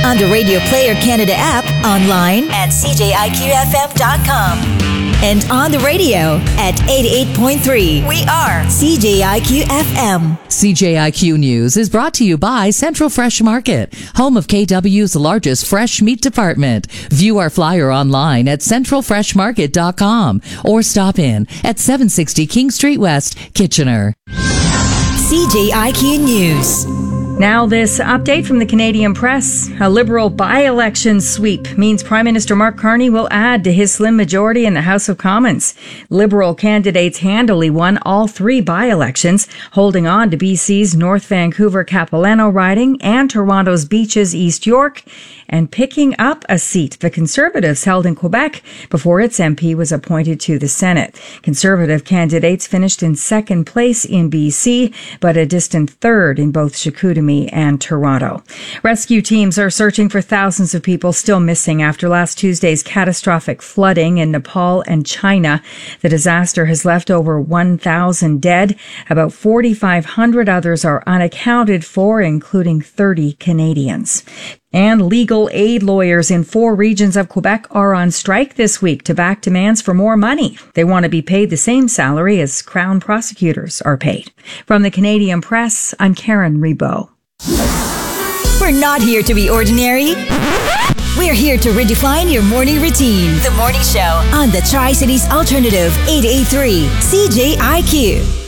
on the Radio Player Canada app, online at cjiqfm.com, and on the radio at 88.3. We are CJIQ-FM. CJIQ News is brought to you by Central Fresh Market, home of KW's largest fresh meat department. View our flyer online at centralfreshmarket.com or stop in at 760 King Street West, Kitchener. CJIQ News. Now this update from the Canadian Press. A Liberal by-election sweep means Prime Minister Mark Carney will add to his slim majority in the House of Commons. Liberal candidates handily won all three by-elections, holding on to BC's North Vancouver-Capilano riding and Toronto's Beaches East York, and picking up a seat the Conservatives held in Quebec before its MP was appointed to the Senate. Conservative candidates finished in second place in BC, but a distant third in both Chicoutimi and Toronto. Rescue teams are searching for thousands of people still missing after last Tuesday's catastrophic flooding in Nepal and China. The disaster has left over 1,000 dead. About 4,500 others are unaccounted for, including 30 Canadians. And legal aid lawyers in 4 regions of Quebec are on strike this week to back demands for more money. They want to be paid the same salary as Crown prosecutors are paid. From the Canadian Press, I'm Karen Rebow. We're not here to be ordinary. We're here to redefine your morning routine. The Morning Show on the Tri-Cities Alternative 88.3 CJIQ.